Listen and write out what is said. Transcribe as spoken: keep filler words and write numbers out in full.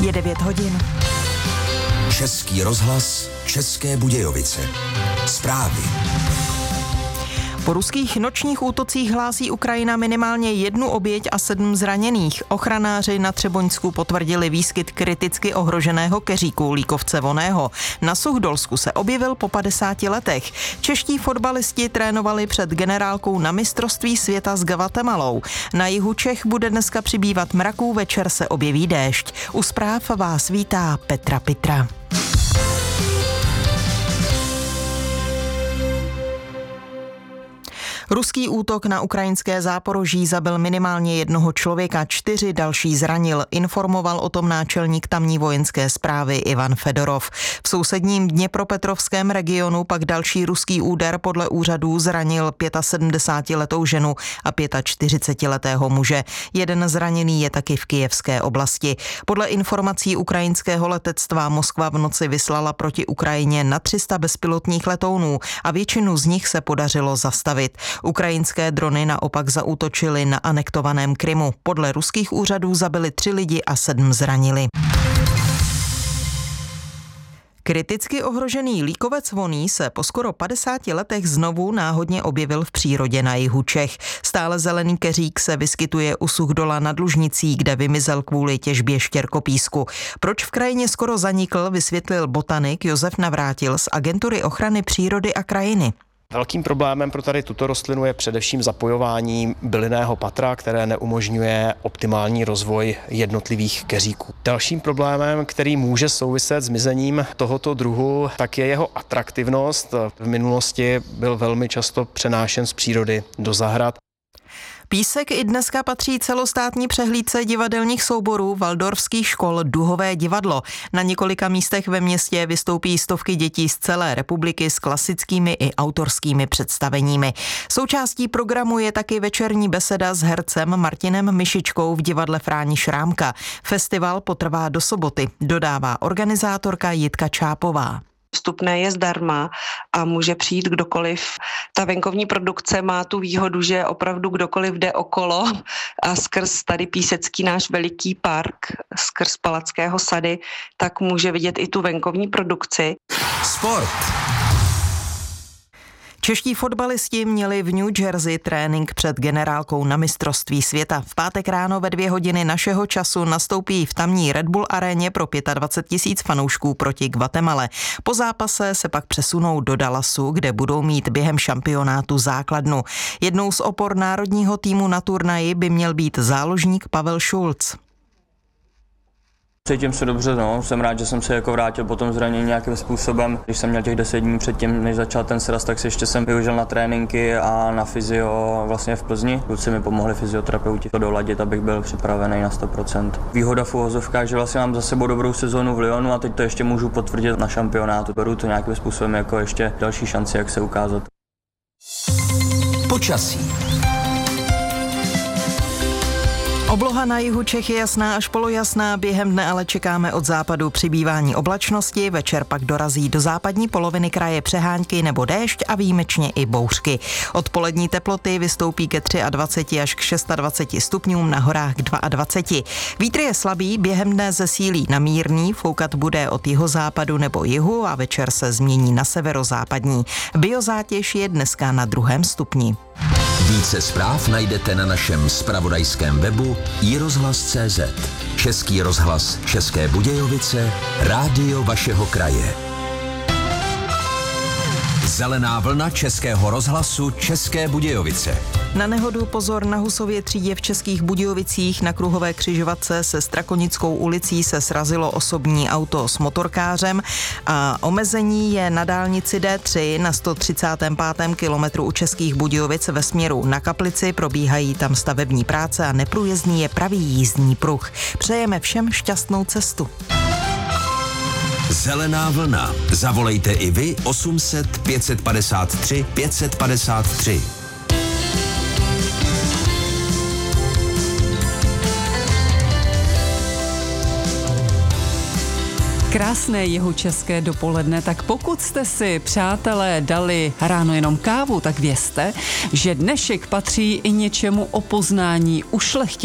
Je devět hodin. Český rozhlas, České Budějovice. Zprávy. Po ruských nočních útocích hlásí Ukrajina minimálně jednu oběť a sedm zraněných. Ochranáři na Třeboňsku potvrdili výskyt kriticky ohroženého keříku líkovce vonného. Na Suchdolsku se objevil po padesáti letech. Čeští fotbalisti trénovali před generálkou na mistrovství světa s Guatemalou. Na jihu Čech bude dneska přibývat mraků, večer se objeví déšť. U zpráv vás vítá Petra Pitra. Ruský útok na ukrajinské Záporoží zabil minimálně jednoho člověka, čtyři další zranil, informoval o tom náčelník tamní vojenské správy Ivan Fedorov. V sousedním Dněpropetrovském regionu pak další ruský úder podle úřadů zranil sedmdesátiletou ženu a čtyřicetiletého muže. Jeden zraněný je taky v kyjevské oblasti. Podle informací ukrajinského letectva Moskva v noci vyslala proti Ukrajině na tři sta bezpilotních letounů a většinu z nich se podařilo zastavit. Ukrajinské drony naopak zaútočily na anektovaném Krymu. Podle ruských úřadů zabili tři lidi a sedm zranili. Kriticky ohrožený líkovec vonný se po skoro padesáti letech znovu náhodně objevil v přírodě na jihu Čech. Stále zelený keřík se vyskytuje u Suchdola nad Lužnicí, kde vymizel kvůli těžbě štěrkopísku. Proč v krajině skoro zanikl, vysvětlil botanik Josef Navrátil z Agentury ochrany přírody a krajiny. Velkým problémem pro tady tuto rostlinu je především zapojování bylinného patra, které neumožňuje optimální rozvoj jednotlivých keříků. Dalším problémem, který může souviset s mizením tohoto druhu, tak je jeho atraktivnost. V minulosti byl velmi často přenášen z přírody do zahrad. Písek i dneska patří celostátní přehlídce divadelních souborů waldorfských škol Duhové divadlo. Na několika místech ve městě vystoupí stovky dětí z celé republiky s klasickými i autorskými představeními. Součástí programu je taky večerní beseda s hercem Martinem Myšičkou v divadle Fráni Šrámka. Festival potrvá do soboty, dodává organizátorka Jitka Čápová. Vstupné je zdarma a může přijít kdokoliv. Ta venkovní produkce má tu výhodu, že opravdu kdokoliv jde okolo a skrz tady Písecký náš veliký park, skrz Palackého sady, tak může vidět i tu venkovní produkci. Sport. Čeští fotbalisti měli v New Jersey trénink před generálkou na mistrovství světa. V pátek ráno ve dvě hodiny našeho času nastoupí v tamní Red Bull aréně pro dvacet pět tisíc fanoušků proti Guatemale. Po zápase se pak přesunou do Dallasu, kde budou mít během šampionátu základnu. Jednou z opor národního týmu na turnaji by měl být záložník Pavel Šulc. Cítím se dobře, no. Jsem rád, že jsem se jako vrátil po tom zranění nějakým způsobem. Když jsem měl těch deset dní předtím, než začal ten sraz, tak si ještě jsem využil na tréninky a na fyzio vlastně v Plzni. Kluci mi pomohli fyzioterapeuti to doladit, abych byl připravený na sto procent. Výhoda v uvozovkách, že vlastně mám za sebou dobrou sezónu v Lyonu a teď to ještě můžu potvrdit na šampionátu. Beru to nějakým způsobem jako ještě další šanci, jak se ukázat. Počasí. Obloha na jihu Čech je jasná až polojasná, během dne ale čekáme od západu přibývání oblačnosti, večer pak dorazí do západní poloviny kraje přehánky nebo déšť a výjimečně i bouřky. Odpolední teploty vystoupí ke dvaceti tři až k dvaceti šesti stupňům, na horách k dvaceti dvou. Vítr je slabý, během dne zesílí na mírný, foukat bude od jihozápadu nebo jihu a večer se změní na severozápadní. Biozátěž je dneska na druhém stupni. Více zpráv najdete na našem zpravodajském webu i rozhlas tečka cé zet. Český rozhlas České Budějovice, rádio vašeho kraje. Zelená vlna Českého rozhlasu České Budějovice. Na nehodu pozor na Husově třídě v Českých Budějovicích. Na kruhové křižovatce se Strakonickou ulicí se srazilo osobní auto s motorkářem a omezení je na dálnici D tři na sto třicátém pátém kilometru u Českých Budějovic ve směru na Kaplici. Probíhají tam stavební práce a neprůjezdný je pravý jízdní pruh. Přejeme všem šťastnou cestu. Zelená vlna. Zavolejte i vy osm set pět set padesát tři pět set padesát tři. Krásné jihočeské dopoledne, tak pokud jste si, přátelé, dali ráno jenom kávu, tak vězte, že dnešek patří i něčemu o poznání ušlechtilého.